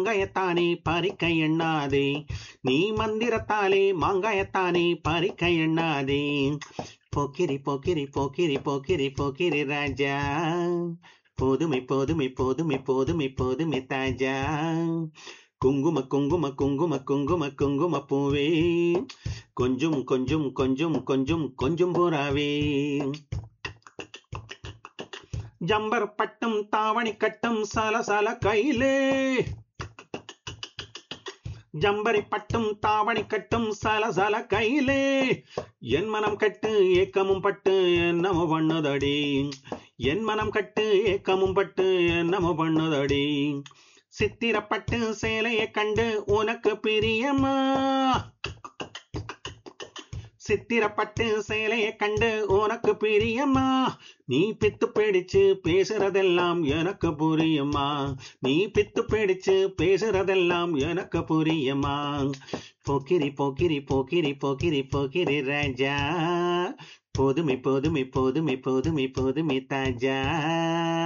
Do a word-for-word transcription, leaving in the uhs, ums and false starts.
மாங்காயத்தானே பறிக்க எண்ணாதே, நீ மந்திரத்தாலே மாங்காயத்தானே பறிக்க எண்ணாதே. போக்கிரி போக்கிரி போக்கிரி போக்கிரி போக்கிரி ராஜா, போதுமை போதுமை போதுமை போதுமை போதுமை தாஜா. குங்கும குங்கும குங்கும குங்கும குங்கும பூவே, கொஞ்சம் கொஞ்சம் கொஞ்சம் கொஞ்சம் கொஞ்சம் புறாவே. ஜம்பர் பட்டம் தாவணி கட்டம் சலசல கையிலே, ஜம்பரி பட்டும் தாவணி கட்டும் சலசல கையிலே. என் மனம் கட்டு ஏக்கமும் பட்டு என்னமோ பண்ணுதடி, என் மனம் கட்டு ஏக்கமும் பட்டு என்னமோ பண்ணுதடி. சித்திரப்பட்டு சேலையை கண்டு உனக்கு பிரியமா, சித்திரப்பட்டு சேலையை கண்டு உனக்கு பிரியமா. நீ பித்து பிடிச்சு பேசுறதெல்லாம் எனக்கு புரியுமா, நீ பித்து பிடிச்சு பேசுறதெல்லாம் எனக்கு புரியுமா. போக்கிரி போக்கிரி போக்கிரி போக்கிரி போக்கிரி ராஜா, போதுமை போதுமை போதுமை போதுமை போதுமை தாஜா.